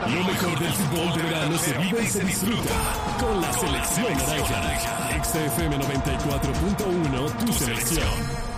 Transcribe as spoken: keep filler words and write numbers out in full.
Lo mejor del fútbol de verano se vive y se disfruta con la selección naranja. X F M noventa y cuatro punto uno, tu selección.